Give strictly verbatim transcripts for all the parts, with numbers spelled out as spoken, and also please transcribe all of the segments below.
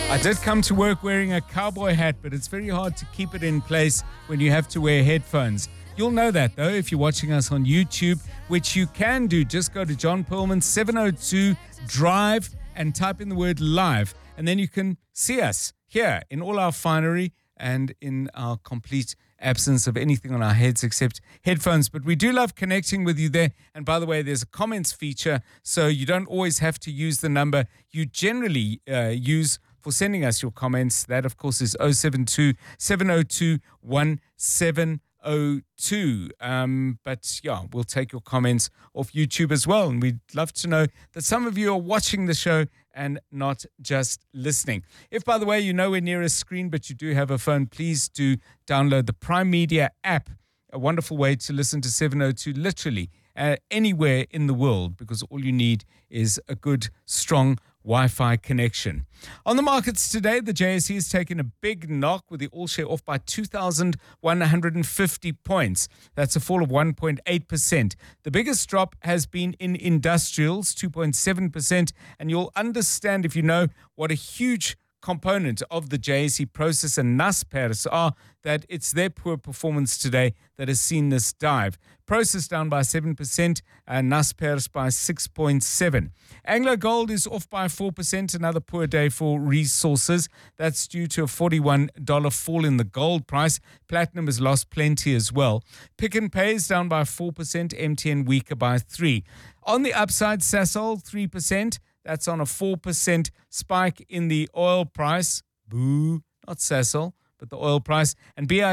I did come to work wearing a cowboy hat, but it's very hard to keep it in place when you have to wear headphones. You'll know that, though, if you're watching us on YouTube, which you can do. Just go to John Perlman seven oh two Drive and type in the word live, and then you can see us here in all our finery and in our complete absence of anything on our heads except headphones. But we do love connecting with you there. And by the way, there's a comments feature, so you don't always have to use the number you generally uh, use for sending us your comments. That, of course, is oh seven two, seven oh two, one seven oh two. Um, but, yeah, we'll take your comments off YouTube as well. And we'd love to know that some of you are watching the show and not just listening. If, by the way, you're nowhere near a screen, but you do have a phone, please do download the Prime Media app, a wonderful way to listen to seven oh two literally uh, anywhere in the world, because all you need is a good, strong Wi-Fi connection. On the markets today, the J S E has taken a big knock with the all-share off by two thousand one hundred fifty points. That's a fall of one point eight percent. The biggest drop has been in industrials, two point seven percent, and you'll understand if you know what a huge component of the J S E process and Naspers are, that it's their poor performance today that has seen this dive. Process down by seven percent, and Naspers by six point seven. Anglo Gold is off by four percent, another poor day for resources. That's due to a forty-one dollars fall in the gold price. Platinum has lost plenty as well. Pick n Pay is down by four percent, M T N weaker by three percent. On the upside, Sasol three percent. That's on a four percent spike in the oil price. Boo, not Sasol, but the oil price. And B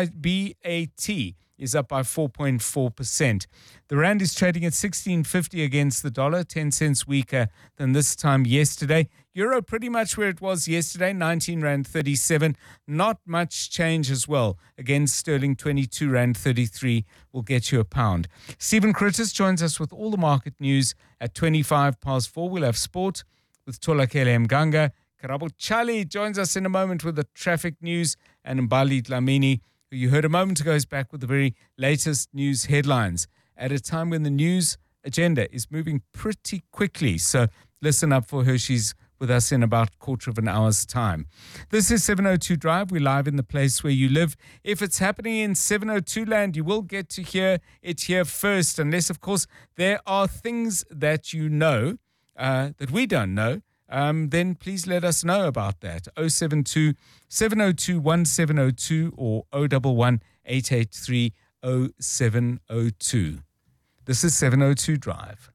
A T is up by four point four percent. The rand is trading at sixteen fifty against the dollar, ten cents weaker than this time yesterday. Euro pretty much where it was yesterday, nineteen rand thirty-seven. Not much change as well. Against sterling, twenty-two rand thirty-three will get you a pound. Stephen Critters joins us with all the market news at twenty-five past four. We'll have sport with Tolakele Mganga. Karabo Chali joins us in a moment with the traffic news, and Mbali Dlamini, who you heard a moment ago, is back with the very latest news headlines at a time when the news agenda is moving pretty quickly. So listen up for her. She's with us in about a quarter of an hour's time. This is seven oh two Drive. We're live in the place where you live. If it's happening in seven oh two land, you will get to hear it here first, unless, of course, there are things that you know uh, that we don't know. Um, then please let us know about that. oh seven two, seven oh two, one seven oh two or oh one one, eight eight three, oh seven oh two. This is seven oh two Drive.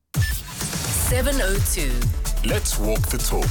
seven oh two. Let's walk the talk.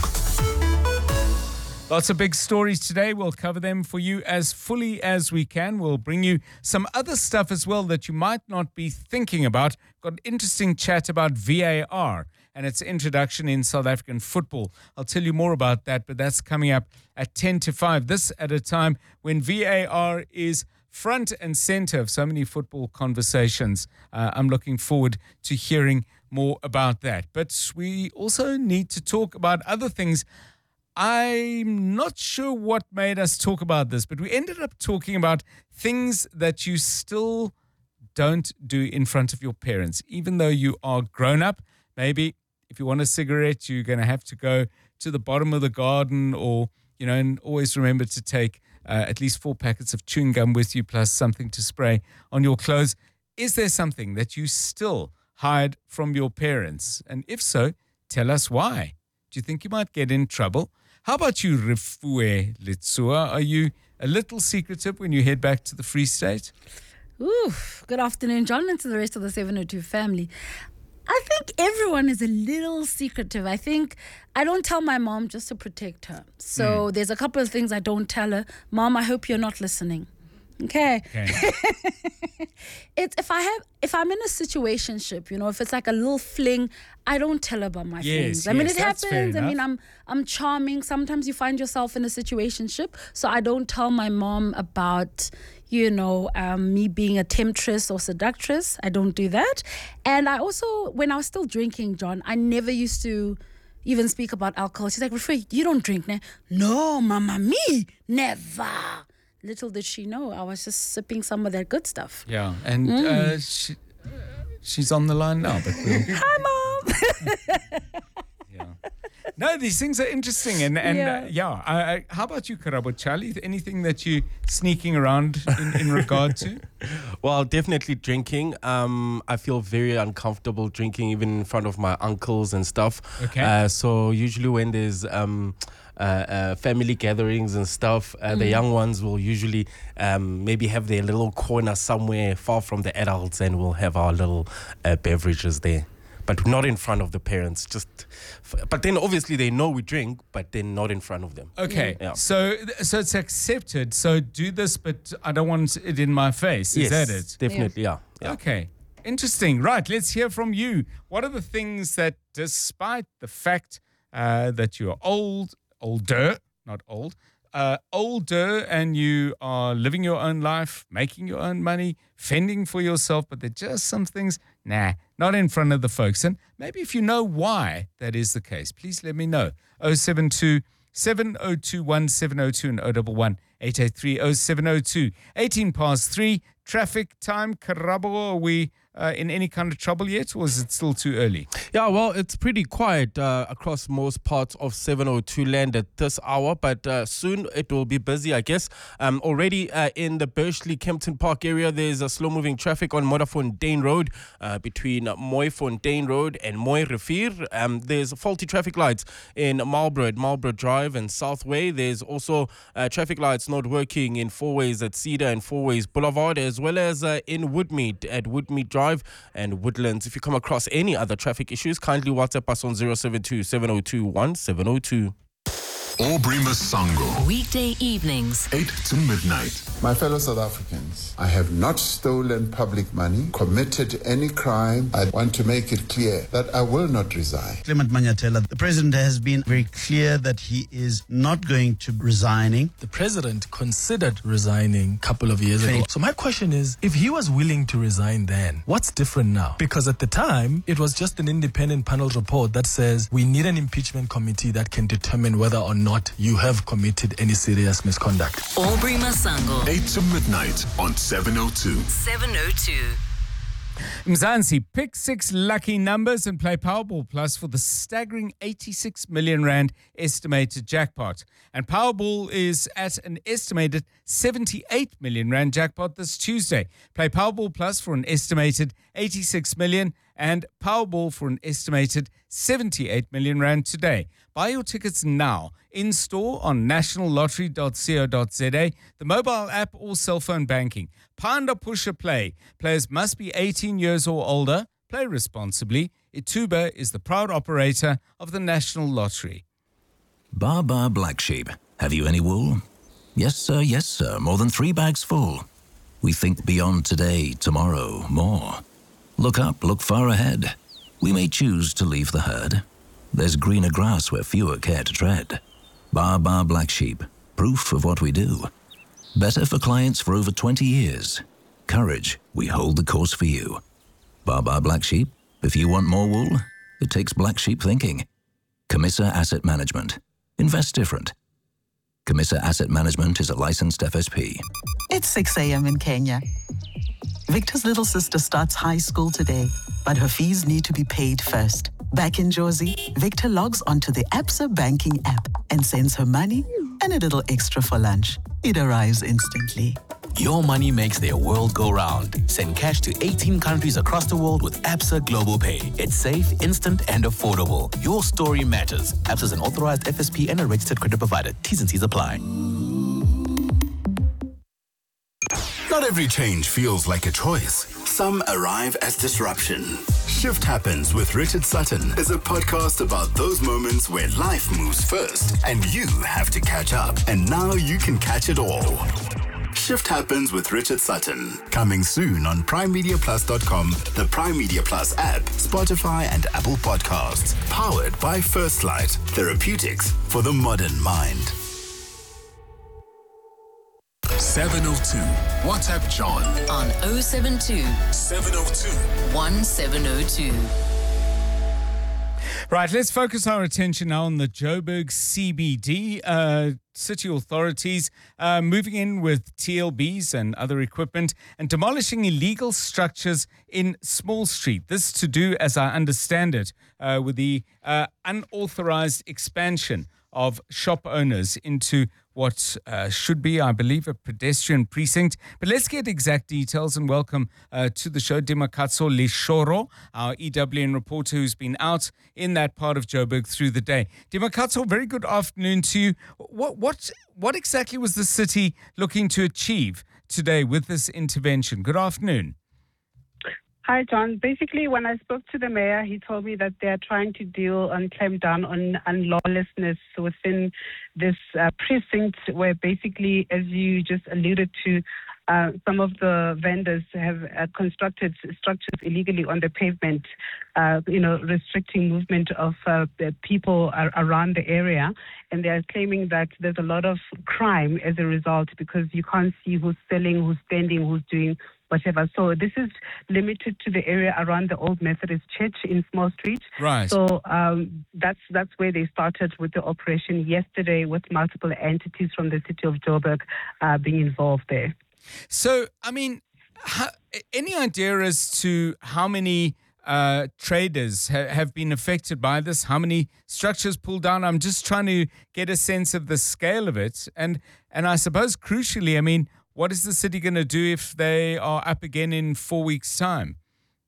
Lots of big stories today. We'll cover them for you as fully as we can. We'll bring you some other stuff as well that you might not be thinking about. Got an interesting chat about V A R and its introduction in South African football. I'll tell you more about that, but that's coming up at ten to five. This at a time when V A R is front and center of so many football conversations. Uh, I'm looking forward to hearing more about that. But we also need to talk about other things. I'm not sure what made us talk about this, but we ended up talking about things that you still don't do in front of your parents, even though you are grown up. Maybe if you want a cigarette, you're going to have to go to the bottom of the garden, or, you know, and always remember to take uh, at least four packets of chewing gum with you, plus something to spray on your clothes. Is there something that you still hide from your parents? And if so, tell us why. Do you think you might get in trouble? How about you, Rifue Litsua? Are you a little secretive when you head back to the Free State? Ooh, good afternoon, John, and to the rest of the seven oh two family. I think everyone is a little secretive. I think I don't tell my mom just to protect her. So mm. there's a couple of things I don't tell her. Mom, I hope you're not listening. Okay. okay. It's if I have if I'm in a situationship, you know, if it's like a little fling, I don't tell her about my yes, flings. I yes, mean, it happens. I mean, I'm I'm charming. Sometimes you find yourself in a situationship, so I don't tell my mom about, you know, um, me being a temptress or seductress. I don't do that. And I also, when I was still drinking, John, I never used to even speak about alcohol. She's like, Rifue, you don't drink, ne? No, mama, me, never. Little did she know, I was just sipping some of that good stuff. Yeah, and mm. uh, she, she's on the line now. But we'll... Hi, Mom. yeah. No, these things are interesting. And, and Yeah. uh, yeah, I, I, how about you, Karabo Charlie? Anything that you're sneaking around in, in regard to? Well, definitely drinking. Um, I feel very uncomfortable drinking even in front of my uncles and stuff. Okay. Uh, so usually when there's um, uh, uh, family gatherings and stuff, uh, Mm. the young ones will usually um, maybe have their little corner somewhere far from the adults, and we'll have our little uh, beverages there. But not in front of the parents. Just, f- but then obviously they know we drink, but then not in front of them. Okay, Yeah. so so it's accepted. So do this, but I don't want it in my face. Is yes, that it? definitely, yeah. yeah. Okay, interesting. Right, let's hear from you. What are the things that, despite the fact uh, that you're old, older, not old, uh, older, and you are living your own life, making your own money, fending for yourself, but there are just some things, nah, not in front of the folks. And maybe if you know why that is the case, please let me know. oh seven two, seven oh two, one seven oh two and oh one one, eight eight three, oh seven oh two. eighteen past three, traffic time. Karabo, are we uh, in any kind of trouble yet, or is it still too early? Yeah, well, it's pretty quiet uh, across most parts of seven oh two land at this hour, but uh, soon it will be busy, I guess. Um, already uh, in the Bursley Kempton Park area, there's a slow-moving traffic on Modderfontein Road uh, between Mooifontein Road and Mooi Rivier. Um, there's faulty traffic lights in Marlborough at Marlborough Drive and Southway. There's also uh, traffic lights not working in four ways at Cedar and four ways Boulevard, as well as uh, in Woodmead at Woodmead Drive and Woodlands. If you come across any other traffic issues, kindly WhatsApp us on zero seven two, seven oh two, one seven oh two. Aubrey Masango, Weekday evenings. eight to midnight. My fellow South Africans, I have not stolen public money, committed any crime. I want to make it clear that I will not resign. Clement Manyatela, the president has been very clear that he is not going to be resigning. The president considered resigning a couple of years ago. So my question is, if he was willing to resign then, what's different now? Because at the time, it was just an independent panel report that says we need an impeachment committee that can determine whether or not you have committed any serious misconduct. Aubrey Masango. eight to midnight on seven oh two. seven oh two. Mzansi, pick six lucky numbers and play Powerball Plus for the staggering eighty-six million rand estimated jackpot. And Powerball is at an estimated seventy-eight million rand jackpot this Tuesday. Play Powerball Plus for an estimated eighty-six million and Powerball for an estimated seventy-eight million rand today. Buy your tickets now in store on national lottery dot co dot za, the mobile app or cell phone banking. Panda Pusher Play. Players must be eighteen years or older. Play responsibly. Ituba is the proud operator of the National Lottery. Bar Bar Black Sheep. Have you any wool? Yes, sir, yes, sir. More than three bags full. We think beyond today, tomorrow, more. Look up, look far ahead. We may choose to leave the herd. There's greener grass where fewer care to tread. Bar Bar Black Sheep. Proof of what we do. Better for clients for over twenty years. Courage, we hold the course for you. Bar Bar Black Sheep. If you want more wool, it takes black sheep thinking. Camissa Asset Management. Invest different. Camissa Asset Management is a licensed F S P. It's six a.m. in Kenya. Victor's little sister starts high school today, but her fees need to be paid first. Back in Jersey, Victor logs onto the Absa banking app and sends her money and a little extra for lunch. It arrives instantly. Your money makes their world go round. Send cash to eighteen countries across the world with Absa Global Pay. It's safe, instant, and affordable. Your story matters. Absa is an authorized F S P and a registered credit provider. T's and C's apply. Not every change feels like a choice. Some arrive as disruption. Shift Happens with Richard Sutton is a podcast about those moments where life moves first and you have to catch up. And now you can catch it all. Shift Happens with Richard Sutton. Coming soon on prime media plus dot com, the Prime Media Plus app, Spotify and Apple Podcasts. Powered by First Light. Therapeutics for the modern mind. seven oh two. WhatsApp John on oh seven two, seven oh two, one seven oh two. Right, let's focus our attention now on the Joburg C B D. Uh, city authorities uh, moving in with T L Bs and other equipment and demolishing illegal structures in Small Street. This to do, as I understand it, uh, with the uh, unauthorized expansion of shop owners into what uh, should be, I believe, a pedestrian precinct. But let's get exact details and welcome uh, to the show Dimakatso Leshoro, our E W N reporter who's been out in that part of Joburg through the day. Dimakatso, very good afternoon to you. What, what, what exactly was the city looking to achieve today with this intervention? Good afternoon. Hi, John. Basically, when I spoke to the mayor, he told me that they are trying to deal and clamp down on, on lawlessness within this uh, precinct where basically, as you just alluded to, uh, some of the vendors have uh, constructed structures illegally on the pavement, uh, you know, restricting movement of uh, the people ar- around the area. And they are claiming that there's a lot of crime as a result because you can't see who's selling, who's standing, who's doing whatever. So this is limited to the area around the Old Methodist Church in Small Street. Right. So um, that's that's where they started with the operation yesterday, with multiple entities from the city of Joburg uh, being involved there. So, I mean, how, any idea as to how many uh, traders ha- have been affected by this? How many structures pulled down? I'm just trying to get a sense of the scale of it. And, and I suppose crucially, I mean, what is the city going to do if they are up again in four weeks' time?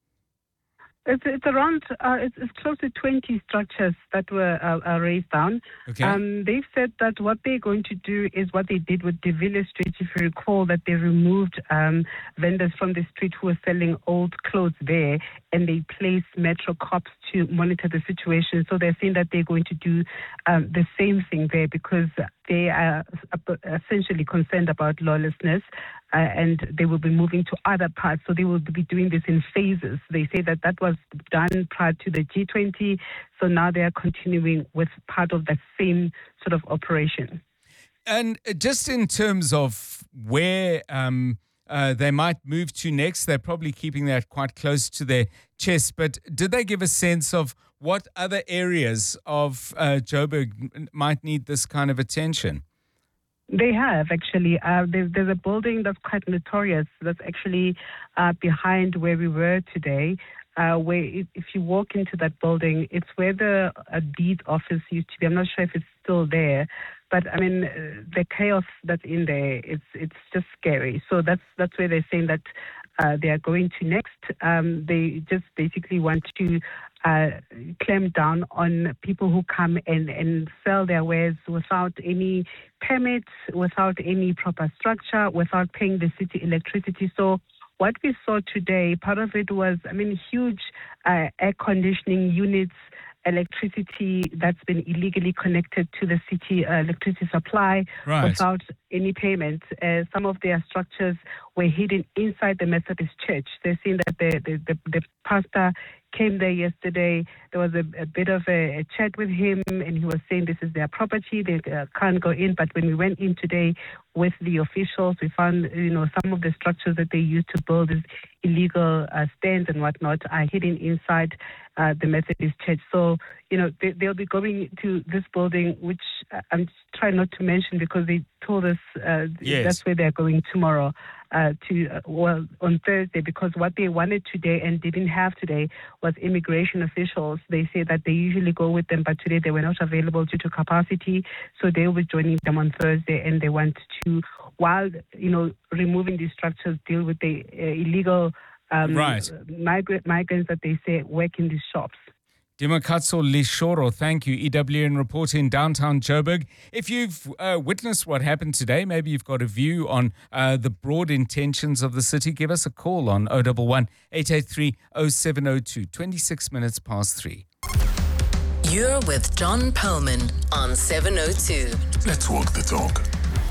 It's, it's around, uh, it's, it's close to twenty structures that were uh, uh, raised down. Okay. Um, they've said that what they're going to do is what they did with De Villiers Street. If you recall, that they removed um, vendors from the street who were selling old clothes there, and they placed Metro cops to monitor the situation. So they're saying that they're going to do um, the same thing there because they are essentially concerned about lawlessness. Uh, and they will be moving to other parts. So they will be doing this in phases. They say that that was done prior to the G twenty. So now they are continuing with part of that same sort of operation. And just in terms of where um, uh, they might move to next, they're probably keeping that quite close to their chest. But did they give a sense of what other areas of uh, Joburg might need this kind of attention? They have, actually. Uh, there's, there's a building that's quite notorious that's actually uh, behind where we were today, uh, where if, if you walk into that building, it's where the uh, deed office used to be. I'm not sure if it's still there, but I mean, uh, the chaos that's in there, it's it's just scary. So that's, that's where they're saying that uh, they are going to next. Um, they just basically want to Uh, clamp down on people who come and, and sell their wares without any permits, without any proper structure, without paying the city electricity. So what we saw today, part of it was, I mean, huge uh, air conditioning units, electricity that's been illegally connected to the city uh, electricity supply right. without any payment. Uh, some of their structures were hidden inside the Methodist Church. They're saying that the, the, the, the pastor came there yesterday. There was a, a bit of a, a chat with him, and he was saying this is their property. They uh, can't go in. But when we went in today with the officials, we found, you know, some of the structures that they used to build these illegal uh, stands and whatnot are hidden inside uh, the Methodist Church. So, you know, they, they'll be going to this building, which I'm trying not to mention because they told us uh, yes. that's where they're going tomorrow. Uh, to uh, well on Thursday, because what they wanted today and didn't have today was immigration officials. They say that they usually go with them, but today they were not available due to capacity, so they will be joining them on Thursday. And they want to, while you know removing these structures, deal with the uh, illegal um, right. migrant migrants that they say work in these shops. Dimakatso Leshoro, thank you. E W N reporter in downtown Joburg. If you've uh, witnessed what happened today, maybe you've got a view on uh, the broad intentions of the city, give us a call on oh one one, eight eight three, oh seven oh two, twenty-six minutes past three. You're with John Perlman on seven oh two. Let's walk the talk.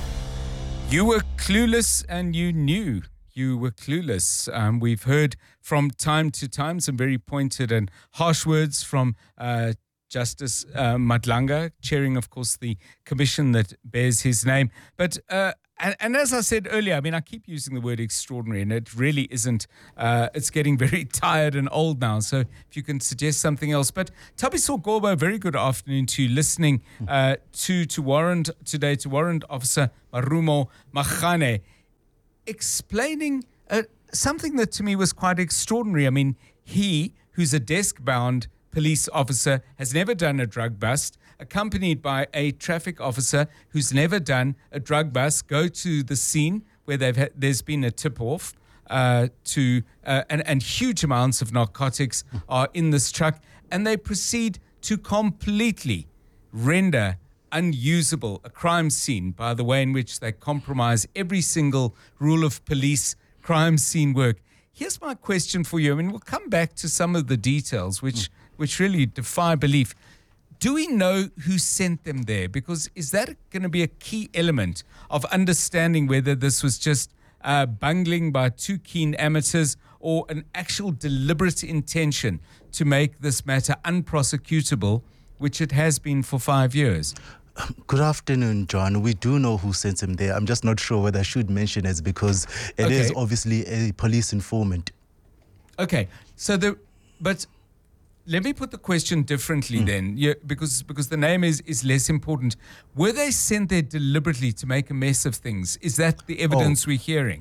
You were clueless and you knew. You were clueless. Um, we've heard from time to time some very pointed and harsh words from uh, Justice uh, Madlanga, chairing, of course, the commission that bears his name. But uh, and, and as I said earlier, I mean, I keep using the word extraordinary, and it really isn't. Uh, it's getting very tired and old now. So if you can suggest something else. But Thabiso Gobo, very good afternoon to you, listening uh, to to warrant today to Warrant Officer Marumo Magane, explaining uh, something that to me was quite extraordinary. I mean, he, who's a desk-bound police officer, has never done a drug bust, accompanied by a traffic officer who's never done a drug bust, go to the scene where they've had, there's been a tip-off uh, to uh, and, and huge amounts of narcotics are in this truck, and they proceed to completely render unusable a crime scene by the way in which they compromise every single rule of police crime scene work. Here's my question for you. I mean, we'll come back to some of the details, which which really defy belief. Do we know who sent them there? Because is that going to be a key element of understanding whether this was just uh, bungling by two keen amateurs or an actual deliberate intention to make this matter unprosecutable, which it has been for five years? Good afternoon, John. We do know who sent him there. I'm just not sure whether I should mention it because it Okay. is obviously a police informant. Okay, so the but let me put the question differently then, yeah, because because the name is is less important. Were they sent there deliberately to make a mess of things? Is that the evidence we're hearing?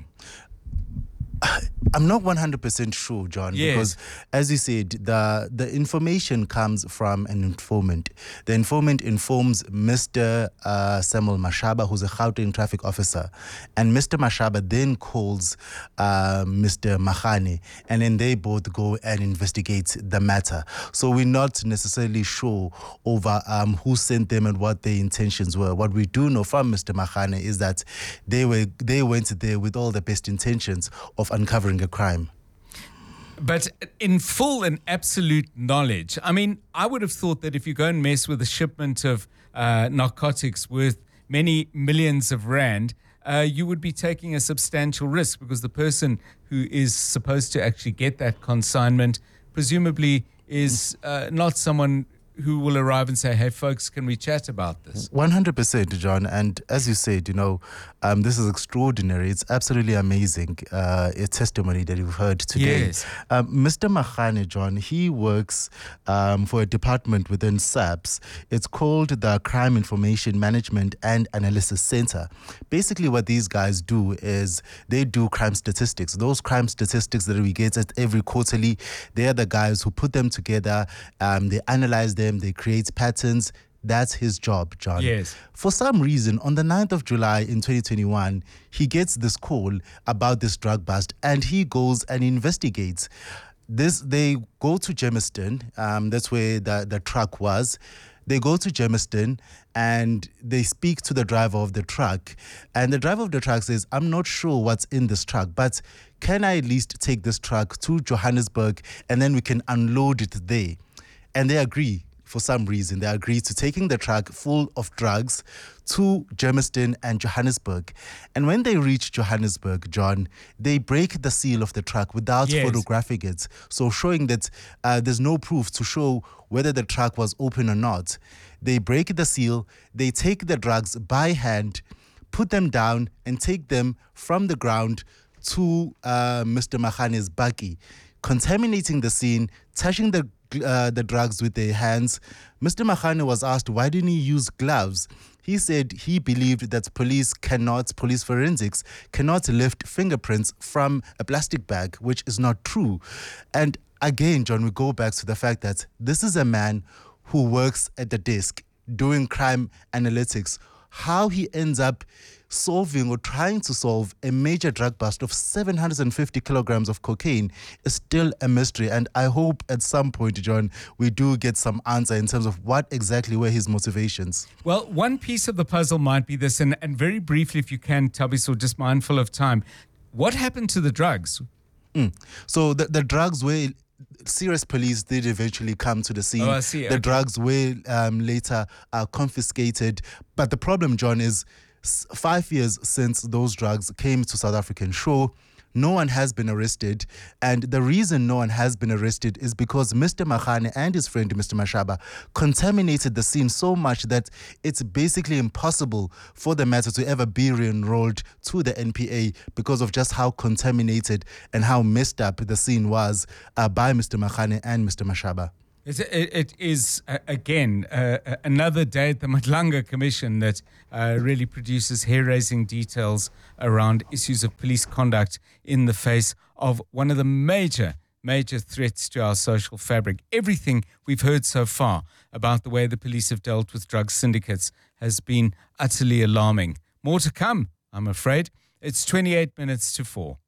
I'm not one hundred percent sure, John, Yes. because as you said, the the information comes from an informant. The informant informs Mister Uh, Samuel Mashaba, who's a Gauteng traffic officer, and Mister Mashaba then calls uh, Mister Magane, and then they both go and investigate the matter. So we're not necessarily sure over um, who sent them and what their intentions were. What we do know from Mister Magane is that they were they went there with all the best intentions of uncovering a crime. But in full and absolute knowledge, I mean, I would have thought that if you go and mess with a shipment of uh, narcotics worth many millions of rand, uh, you would be taking a substantial risk because the person who is supposed to actually get that consignment presumably is uh, not someone who will arrive and say, hey, folks, can we chat about this? one hundred percent, John. And as you said, you know, um, this is extraordinary. It's absolutely amazing, uh, a testimony that you've heard today. Yes. Um, Mister Magane, John, he works um, for a department within SAPS. It's called the Crime Information Management and Analysis Center. Basically, what these guys do is they do crime statistics. Those crime statistics that we get at every quarterly, they are the guys who put them together, um, they analyze them, they create patterns. That's his job, John. Yes. For some reason, on the ninth of July in twenty twenty-one, he gets this call about this drug bust and he goes and investigates. This, they go to Germiston, um, that's where the, the truck was. They go to Germiston and they speak to the driver of the truck. And the driver of the truck says, I'm not sure what's in this truck, but can I at least take this truck to Johannesburg and then we can unload it there? And they agree. For some reason, they agree to taking the truck full of drugs to Germiston and Johannesburg. And when they reach Johannesburg, John, they break the seal of the truck without Yes. photographing it. So showing that uh, there's no proof to show whether the truck was open or not. They break the seal, they take the drugs by hand, put them down and take them from the ground to uh, Mister Magane's bakkie, contaminating the scene, touching the Uh, the drugs with their hands. Mister Magane was asked, why didn't he use gloves? He said he believed that police cannot, police forensics cannot lift fingerprints from a plastic bag, which is not true. And again, John, we go back to the fact that this is a man who works at the desk doing crime analytics. How he ends up solving or trying to solve a major drug bust of seven hundred fifty kilograms of cocaine is still a mystery. And I hope at some point, John, we do get some answer in terms of what exactly were his motivations. Well, one piece of the puzzle might be this, and, and very briefly, if you can, Thabiso, just mindful of time, what happened to the drugs? Mm. So the, the drugs were... Serious police did eventually come to the scene. Oh, I see. The Okay. drugs were um, later uh, confiscated. But the problem, John, is s- five years since those drugs came to South African shore, no one has been arrested. And the reason no one has been arrested is because Mister Magane and his friend Mister Mashaba contaminated the scene so much that it's basically impossible for the matter to ever be re-enrolled to the N P A because of just how contaminated and how messed up the scene was uh, by Mister Magane and Mister Mashaba. It, it, it is, uh, again, uh, another day at the Madlanga Commission that uh, really produces hair-raising details around issues of police conduct in the face of one of the major, major threats to our social fabric. Everything we've heard so far about the way the police have dealt with drug syndicates has been utterly alarming. More to come, I'm afraid. It's twenty-eight minutes to four.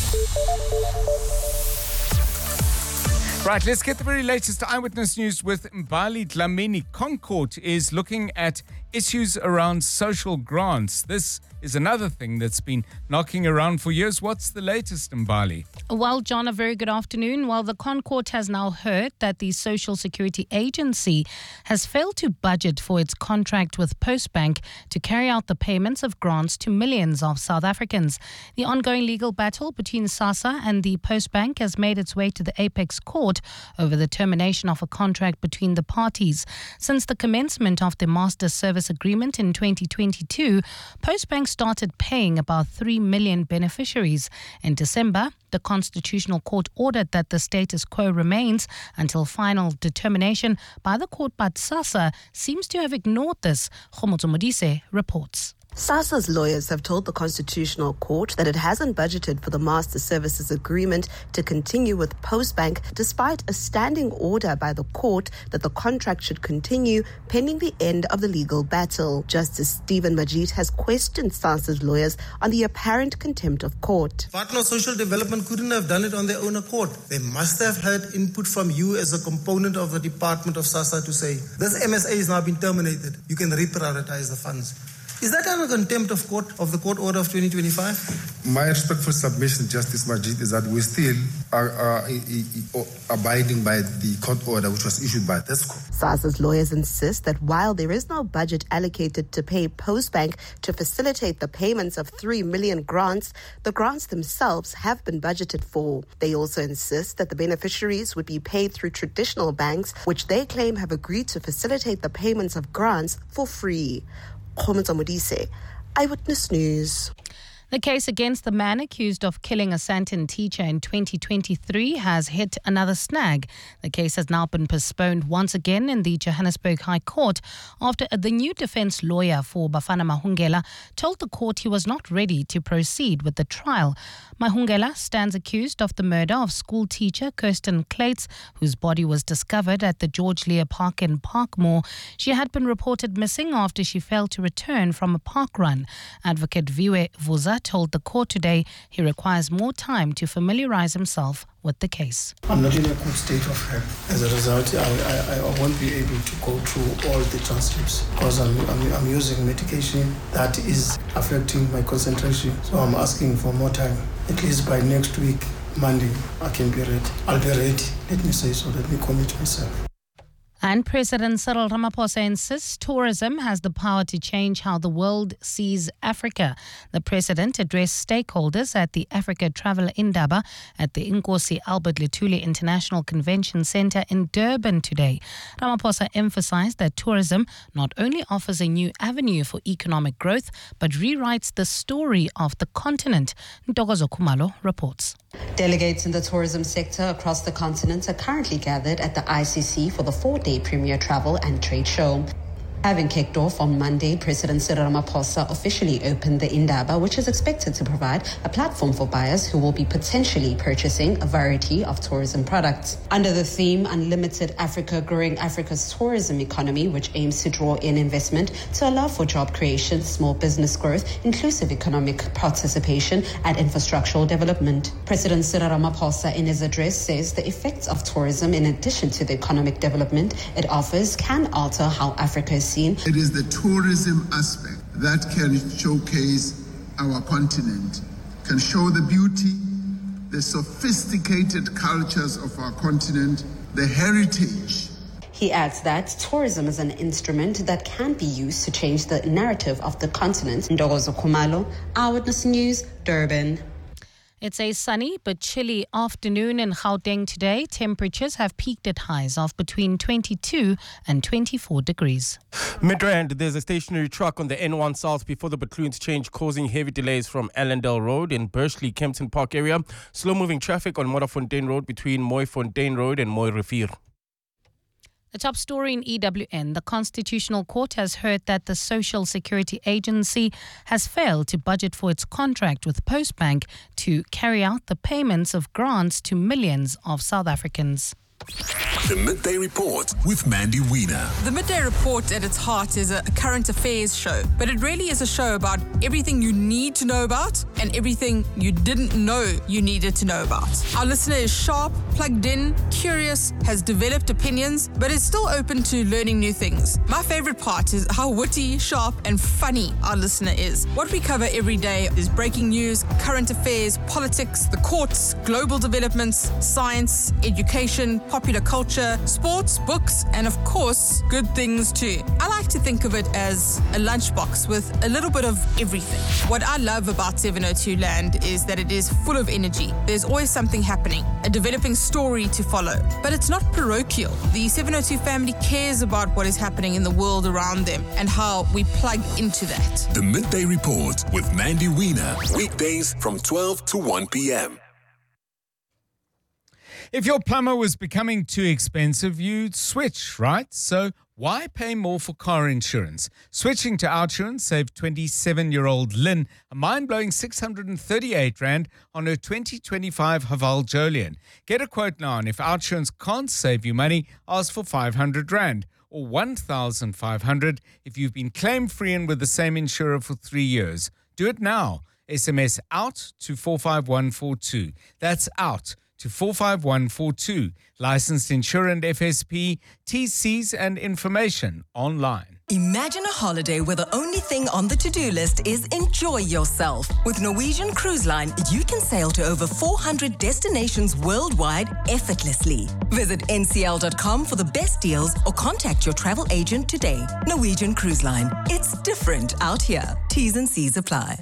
Right, let's get the very latest eyewitness news with Mbali Dlamini. ConCourt is looking at issues around social grants. This is another thing that's been knocking around for years. What's the latest, Mbali? Well, John, a very good afternoon. Well, the ConCourt has now heard that the Social Security Agency has failed to budget for its contract with Postbank to carry out the payments of grants to millions of South Africans. The ongoing legal battle between SASSA and the Postbank has made its way to the Apex Court over the termination of a contract between the parties. Since the commencement of the Master Service Agreement in twenty twenty-two, Postbank started paying about three million beneficiaries. In December, the Constitutional Court ordered that the status quo remains until final determination by the court, but SASSA seems to have ignored this. Khomotso Modise reports. SASSA's lawyers have told the Constitutional Court that it hasn't budgeted for the Master Services Agreement to continue with Postbank despite a standing order by the court that the contract should continue pending the end of the legal battle. Justice Stephen Majid has questioned SASSA's lawyers on the apparent contempt of court. Partner Social Development couldn't have done it on their own accord. They must have had input from you as a component of the Department of SASSA to say, this M S A has now been terminated. You can reprioritize the funds. Is that a contempt of court of the court order of twenty twenty-five? My respectful submission, Justice Majid, is that we still are, are, are abiding by the court order which was issued by this court. SASSA's lawyers insist that while there is no budget allocated to pay Postbank to facilitate the payments of three million grants, the grants themselves have been budgeted for. They also insist that the beneficiaries would be paid through traditional banks, which they claim have agreed to facilitate the payments of grants for free. Khomotso Modise, Eyewitness News. The case against the man accused of killing a Sandton teacher in twenty twenty-three has hit another snag. The case has now been postponed once again in the Johannesburg High Court after the new defense lawyer for Bafana Mahungela told the court he was not ready to proceed with the trial. Mahungela stands accused of the murder of school teacher Kirsten Clates, whose body was discovered at the George Lear Park in Parkmore. She had been reported missing after she failed to return from a park run. Advocate Viwe Vuza told the court today he requires more time to familiarize himself with the case. I'm not in a good state of health. As a result, I, I, I won't be able to go through all the transcripts because I'm, I'm, I'm using medication that is affecting my concentration. So I'm asking for more time. At least by next week, Monday, I can be ready. I'll be ready. Let me say so. Let me commit myself. And President Cyril Ramaphosa insists tourism has the power to change how the world sees Africa. The president addressed stakeholders at the Africa Travel Indaba at the Inkosi Albert Lutuli International Convention Center in Durban today. Ramaphosa emphasized that tourism not only offers a new avenue for economic growth, but rewrites the story of the continent. Ntokozo Khumalo reports. Delegates in the tourism sector across the continent are currently gathered at the I C C for the four-day Premier Travel and Trade Show. Having kicked off on Monday, President Cyril Ramaphosa officially opened the Indaba, which is expected to provide a platform for buyers who will be potentially purchasing a variety of tourism products. Under the theme Unlimited Africa, Growing Africa's Tourism Economy, which aims to draw in investment to allow for job creation, small business growth, inclusive economic participation, and infrastructural development. President Cyril Ramaphosa in his address says the effects of tourism, in addition to the economic development it offers, can alter how Africa is seen. It is the tourism aspect that can showcase our continent, can show the beauty, the sophisticated cultures of our continent, the heritage. He adds that tourism is an instrument that can be used to change the narrative of the continent. Ntokozo Khumalo, Eyewitness News, Durban. It's a sunny but chilly afternoon in Gauteng today. Temperatures have peaked at highs of between twenty-two and twenty-four degrees. Midrand, there's a stationary truck on the N one South before the Bethlehem change, causing heavy delays from Allendale Road in Bursley, Kempton Park area. Slow-moving traffic on Modderfontein Road between Mooifontein Road and Mooi Rivier. The top story in E W N. The Constitutional Court has heard that the Social Security Agency has failed to budget for its contract with Postbank to carry out the payments of grants to millions of South Africans. The Midday Report with Mandy Wiener. The Midday Report at its heart is a current affairs show, but it really is a show about everything you need to know about and everything you didn't know you needed to know about. Our listener is sharp, plugged in, curious, has developed opinions, but is still open to learning new things. My favorite part is how witty, sharp, and funny our listener is. What we cover every day is breaking news, current affairs, politics, the courts, global developments, science, education, popular culture, sports, books, and of course, good things too. I like to think of it as a lunchbox with a little bit of everything. What I love about seven oh two Land is that it is full of energy. There's always something happening, a developing story to follow. But it's not parochial. The seven oh two family cares about what is happening in the world around them and how we plug into that. The Midday Report with Mandy Wiener. Weekdays from twelve to one p.m. If your plumber was becoming too expensive, you'd switch, right? So why pay more for car insurance? Switching to OUTsurance saved twenty-seven-year-old Lynn a mind-blowing six hundred thirty-eight rand on her twenty twenty-five Haval Jolian. Get a quote now, and if OUTsurance can't save you money, ask for five hundred rand or one thousand five hundred if you've been claim-free and with the same insurer for three years. Do it now. S M S OUT to four five one four two. That's OUT to four five one four two. Licensed insurance F S P, T Cs and information online. Imagine a holiday where the only thing on the to-do list is enjoy yourself. With Norwegian Cruise Line, you can sail to over four hundred destinations worldwide effortlessly. Visit N C L dot com for the best deals or contact your travel agent today. Norwegian Cruise Line. It's different out here. T's and C's apply.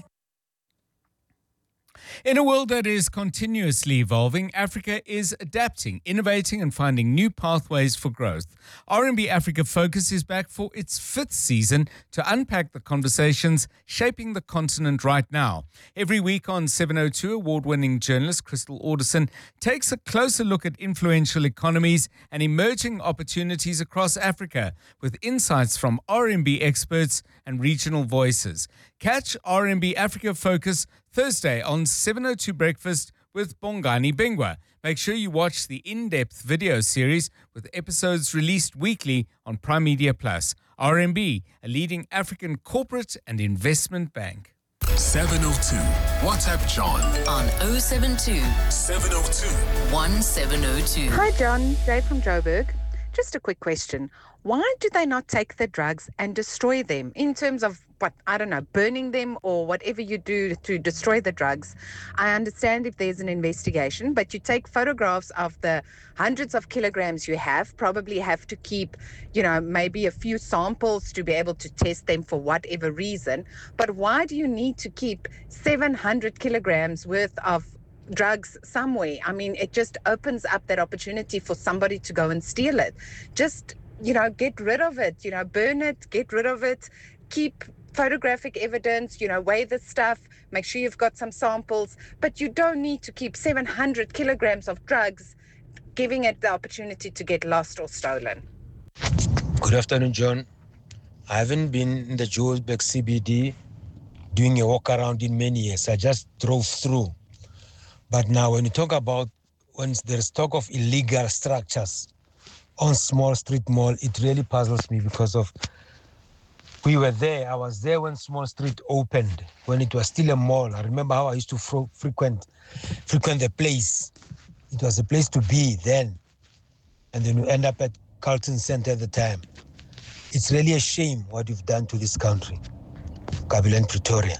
In a world that is continuously evolving, Africa is adapting, innovating and finding new pathways for growth. R and B Africa Focus is back for its fifth season to unpack the conversations shaping the continent right now. Every week on seven oh two, award-winning journalist Crystal Alderson takes a closer look at influential economies and emerging opportunities across Africa with insights from R and B experts and regional voices. Catch R and B Africa Focus Thursday on seven oh two Breakfast with Bongani Bingwa. Make sure you watch the in-depth video series with episodes released weekly on Prime Media Plus. R and B, a leading African corporate and investment bank. seven oh two. WhatsApp John on oh seven two, seven oh two, one seven oh two. Hi John, Dave from Joburg. Just a quick question. Why do they not take the drugs and destroy them in terms of what, I don't know, burning them or whatever you do to destroy the drugs? I understand if there's an investigation, but you take photographs of the hundreds of kilograms you have, probably have to keep, you know, maybe a few samples to be able to test them for whatever reason. But why do you need to keep seven hundred kilograms worth of drugs somewhere? I mean, it just opens up that opportunity for somebody to go and steal it. Just, you know, get rid of it, you know, burn it, get rid of it, keep photographic evidence, you know, weigh the stuff, make sure you've got some samples, but you don't need to keep seven hundred kilograms of drugs, giving it the opportunity to get lost or stolen. Good afternoon, John. I haven't been in the Joburg C B D doing a walk around in many years. I just drove through. But now when you talk about when there's talk of illegal structures on Small Street Mall, it really puzzles me because of we were there. I was there when Small Street opened, when it was still a mall. I remember how I used to fro- frequent frequent the place. It was a place to be then. And then you end up at Carlton Center at the time. It's really a shame what you've done to this country. Kabila and Pretoria.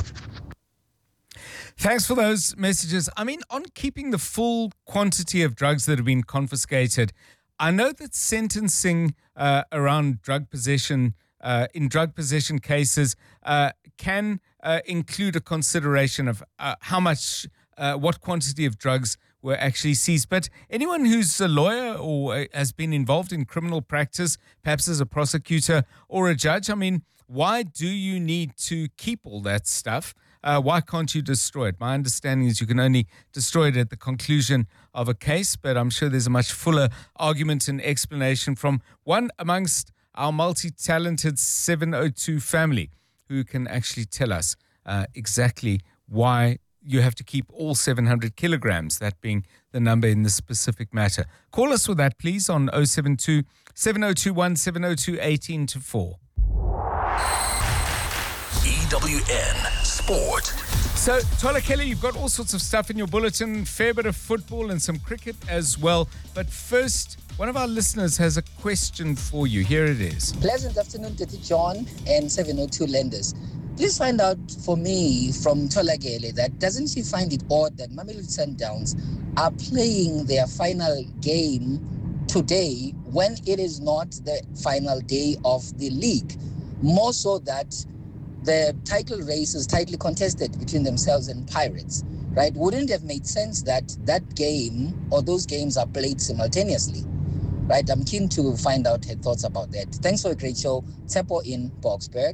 Thanks for those messages. I mean, on keeping the full quantity of drugs that have been confiscated, I know that sentencing uh, around drug possession, uh, in drug possession cases, uh, can uh, include a consideration of uh, how much uh, what quantity of drugs were actually seized. But anyone who's a lawyer or uh, has been involved in criminal practice, perhaps as a prosecutor or a judge, I mean, why do you need to keep all that stuff? Uh, why can't you destroy it? My understanding is you can only destroy it at the conclusion of a case, but I'm sure there's a much fuller argument and explanation from one amongst our multi-talented seven oh two family who can actually tell us uh, exactly why you have to keep all seven hundred kilograms, that being the number in the specific matter. Call us with that, please, on oh seven two, seven oh two one, seven oh two, eighteen to four. E W N Sport. So, Tola Kelly, you've got all sorts of stuff in your bulletin, fair bit of football and some cricket as well. But first, one of our listeners has a question for you. Here it is. Pleasant afternoon, Tati John and seven oh two lenders. Please find out for me from Tola Kelly that doesn't she find it odd that Mamelodi Sundowns are playing their final game today when it is not the final day of the league? More so that the title race is tightly contested between themselves and Pirates, right? Wouldn't it have made sense that that game or those games are played simultaneously, right? I'm keen to find out her thoughts about that. Thanks for a great show. Tsepo in Boxburg.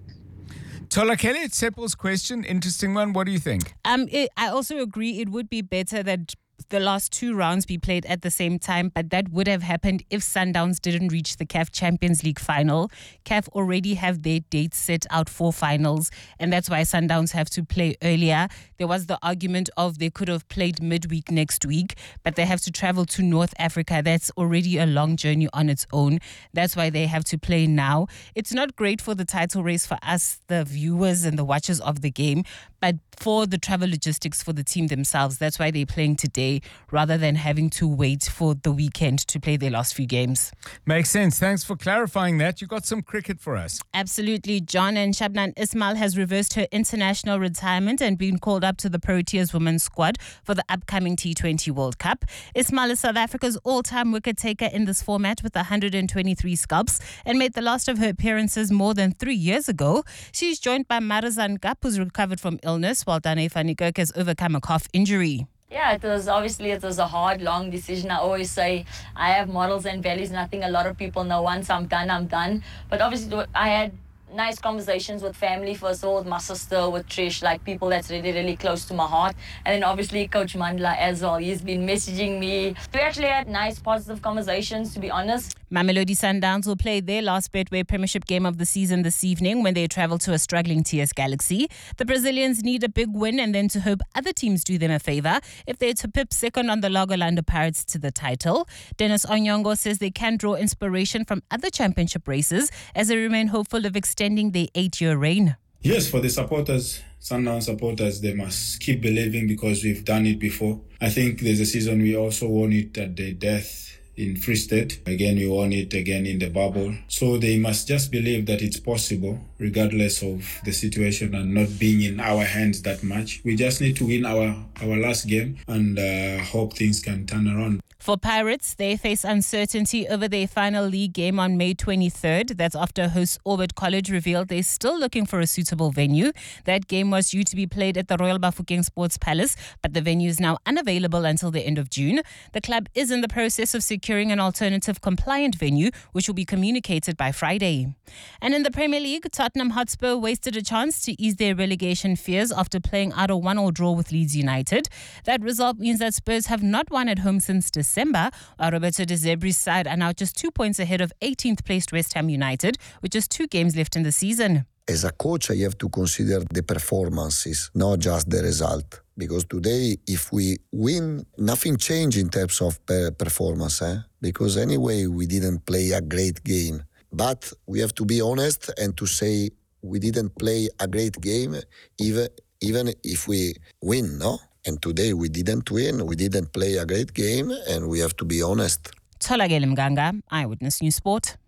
Tola Kelly, it's Tsepo's question. Interesting one. What do you think? Um, it, I also agree it would be better that the last two rounds be played at the same time, but that would have happened if Sundowns didn't reach the C A F Champions League final. C A F already have their dates set out for finals, and that's why Sundowns have to play earlier. There was the argument of they could have played midweek next week, but they have to travel to North Africa. That's already a long journey on its own. That's why they have to play now. It's not great for the title race for us, the viewers and the watchers of the game, but for the travel logistics for the team themselves, that's why they're playing today rather than having to wait for the weekend to play their last few games. Makes sense. Thanks for clarifying that. You got some cricket for us. Absolutely. John, and Shabnan Ismail has reversed her international retirement and been called up to the Proteas women's squad for the upcoming T twenty World Cup. Ismail is South Africa's all-time wicket taker in this format with one hundred twenty-three scalps and made the last of her appearances more than three years ago. She's joined by Marizan Gap, who's recovered from illness, while Dane van Niekerk has overcome a calf injury. Yeah, it was obviously it was a hard, long decision. I always say I have morals and values, and I think a lot of people know once I'm done, I'm done. But obviously, I had nice conversations with family, first of all, with my sister, with Trish, like people that's really, really close to my heart. And then obviously Coach Mandla as well. He's been messaging me. We actually had nice, positive conversations, to be honest. Mamelodi Sundowns will play their last Betway Premiership game of the season this evening when they travel to a struggling T S Galaxy. The Brazilians need a big win and then to hope other teams do them a favour if they're to pip second on the Lagerlande Pirates to the title. Dennis Onyongo says they can draw inspiration from other championship races as they remain hopeful of extending their eight-year reign. Yes, for the supporters, Sundown supporters, they must keep believing because we've done it before. I think there's a season we also won it at the death in Free State. Again, we won it again in the bubble. So they must just believe that it's possible, regardless of the situation and not being in our hands that much. We just need to win our, our last game and uh, hope things can turn around. For Pirates, they face uncertainty over their final league game on May twenty-third. That's after host Orbit College revealed they're still looking for a suitable venue. That game was due to be played at the Royal Bafokeng Sports Palace, but the venue is now unavailable until the end of June. The club is in the process of securing an alternative compliant venue, which will be communicated by Friday. And in the Premier League, Tottenham Hotspur wasted a chance to ease their relegation fears after playing out a one-all draw with Leeds United. That result means that Spurs have not won at home since December. December, while Roberto De Zebri's side are now just two points ahead of eighteenth placed West Ham United, with just two games left in the season. As a coach, I have to consider the performances, not just the result. Because today, if we win, nothing changed in terms of performance. Eh? Because anyway, we didn't play a great game. But we have to be honest and to say we didn't play a great game, even, even if we win, no? And today we didn't win, we didn't play a great game, and we have to be honest. Tholakele Mganga, Eyewitness News Sport.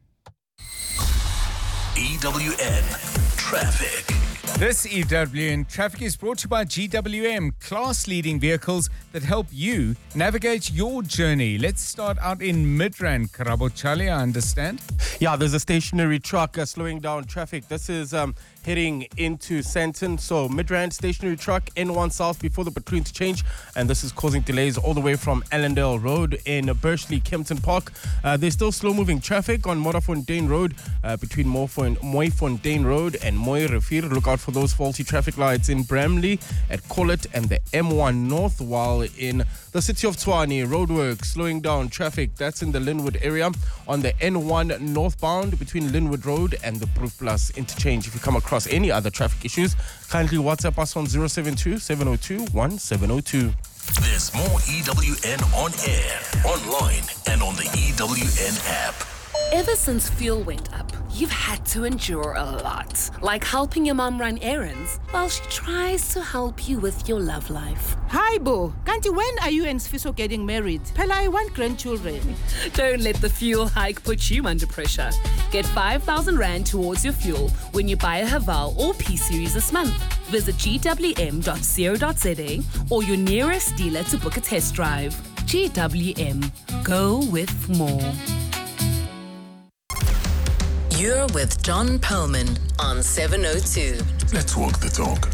E W N Traffic. This E W N Traffic is brought to you by G W M, class-leading vehicles that help you navigate your journey. Let's start out in Midrand, Karabo Charlie, I understand. Yeah, there's a stationary truck uh, slowing down traffic. This is um, heading into Sandton. So Midrand stationary truck N one South before the between to change, and this is causing delays all the way from Allendale Road in Bursley Kempton Park. Uh, there's still slow-moving traffic on Morafontein Road uh, between Mooifontein Road and Mooi Rivier. Look out for those faulty traffic lights in Bramley, at Collet and the M one North, while in the city of Tshwane, roadwork slowing down traffic. That's in the Linwood area on the N one northbound between Linwood Road and the Brook Plus interchange. If you come across any other traffic issues, kindly WhatsApp us on zero seven two, seven zero two, one seven zero two. There's more E W N on air, online, and on the E W N app. Ever since fuel went up, you've had to endure a lot. Like helping your mom run errands while she tries to help you with your love life. Hi, Bo. Kanti, when are you and Sfiso getting married? Pela, I want grandchildren. Don't let the fuel hike put you under pressure. Get five thousand rand towards your fuel when you buy a Haval or P-Series this month. Visit g w m dot co dot z a or your nearest dealer to book a test drive. G W M. Go with more. You're with John Perlman on seven oh two. Let's walk the talk.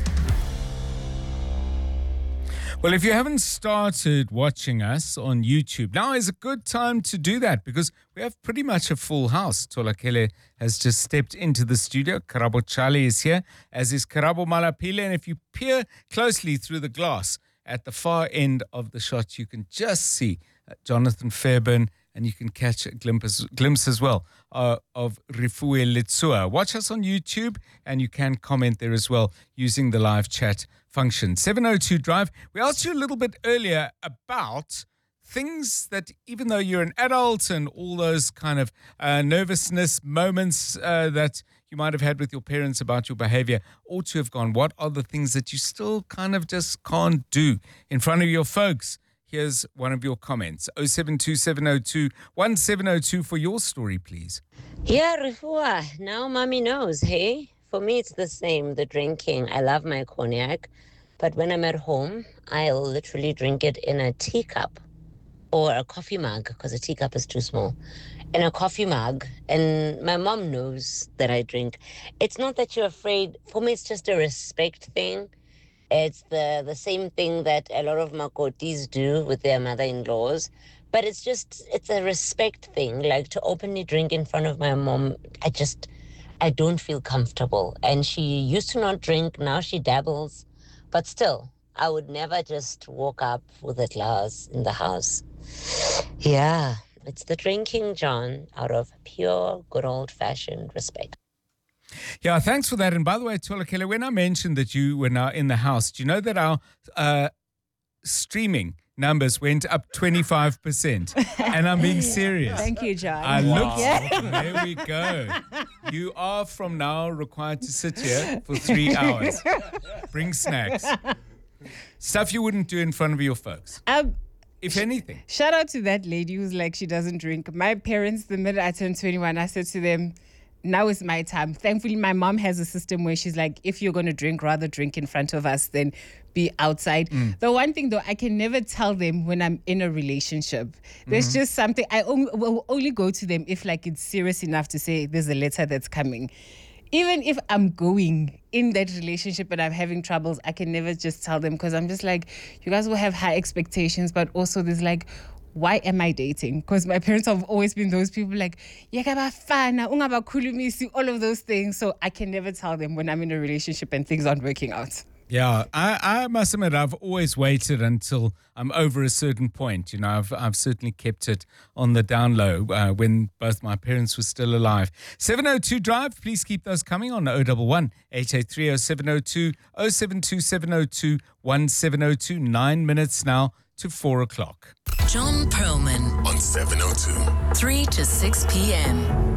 Well, if you haven't started watching us on YouTube, now is a good time to do that because we have pretty much a full house. Tolakele has just stepped into the studio. Karabo Chali is here, as is Karabo Malapile. And if you peer closely through the glass at the far end of the shot, you can just see uh, Jonathan Fairburn, and you can catch a glimpse, glimpse as well uh, of Rifue Litsua. Watch us on YouTube, and you can comment there as well using the live chat function. seven oh two Drive. We asked you a little bit earlier about things that, even though you're an adult and all those kind of uh, nervousness moments uh, that you might have had with your parents about your behavior, ought to have gone. What are the things that you still kind of just can't do in front of your folks? Here's one of your comments. oh seven two, seven oh two, one seven oh two for your story, please. Yeah, Rifua, now mommy knows, hey? For me, it's the same, the drinking. I love my cognac, but when I'm at home, I'll literally drink it in a teacup or a coffee mug, because a teacup is too small, in a coffee mug. And my mom knows that I drink. It's not that you're afraid. For me, it's just a respect thing. It's the, the same thing that a lot of Makotis do with their mother-in-laws. But it's just, it's a respect thing. Like, to openly drink in front of my mom, I just, I don't feel comfortable. And she used to not drink, now she dabbles. But still, I would never just walk up with a glass in the house. Yeah, it's the drinking, John, out of pure, good old-fashioned respect. Yeah, thanks for that. And by the way, Tolakele, when I mentioned that you were now in the house, do you know that our uh, streaming numbers went up twenty-five percent? And I'm being serious. Thank you, John. I wow. looked. Yeah. There we go. You are from now required to sit here for three hours. Bring snacks. Stuff you wouldn't do in front of your folks. Um, if anything. Shout out to that lady who's like, she doesn't drink. My parents, the minute I turned twenty-one, I said to them, now is my time. Thankfully, my mom has a system where she's like, if you're going to drink, rather drink in front of us than be outside. Mm. The one thing, though, I can never tell them when I'm in a relationship. There's mm-hmm. just something, I only, will only go to them if like it's serious enough to say there's a letter that's coming. Even if I'm going in that relationship and I'm having troubles, I can never just tell them, because I'm just like, you guys will have high expectations, but also there's like, why am I dating? Because my parents have always been those people like, all of those things. So I can never tell them when I'm in a relationship and things aren't working out. Yeah, I, I must admit, I've always waited until I'm over a certain point. You know, I've I've certainly kept it on the down low uh, when both my parents were still alive. seven oh two Drive, please keep those coming on oh one one, eight eight three, oh seven oh two, oh seven two, seven oh two, one seven oh two. Nine minutes now to four o'clock. John Perlman on seven oh two. three to six p.m.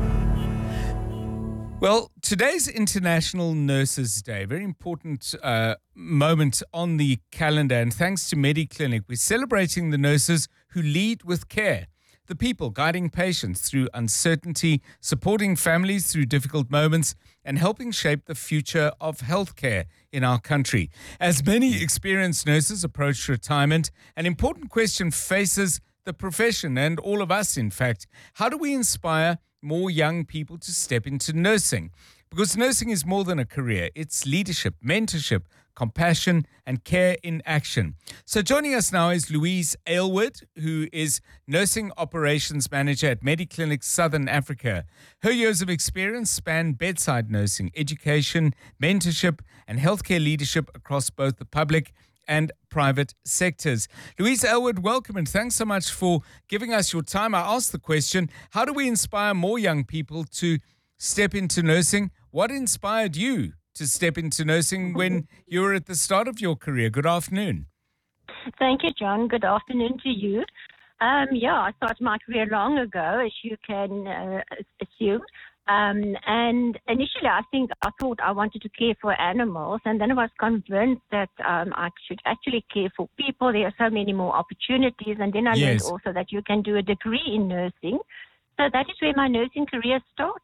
Well, today's International Nurses Day, very important uh, moment on the calendar. And thanks to MediClinic, we're celebrating the nurses who lead with care, the people guiding patients through uncertainty, supporting families through difficult moments, and helping shape the future of healthcare in our country. As many experienced nurses approach retirement, an important question faces the profession and all of us, in fact. How do we inspire more young people to step into nursing? because nursing is more than a career. It's leadership, mentorship, compassion, and care in action. So joining us now is Louise Aylward, who is Nursing Operations Manager at Mediclinic Southern Africa. Her years of experience span bedside nursing, education, mentorship, and healthcare leadership across both the public and private sectors. Louise Aylward, welcome and thanks so much for giving us your time. I asked the question, how do we inspire more young people to step into nursing? What inspired you to step into nursing when you were at the start of your career? Good afternoon. Thank you, John. Good afternoon to you. Um, yeah, I started my career long ago, as you can uh, assume. Um, and initially, I think I thought I wanted to care for animals, and then I was convinced that um, I should actually care for people. There are so many more opportunities, and then I Yes. learned also that you can do a degree in nursing. So that is where my nursing career started.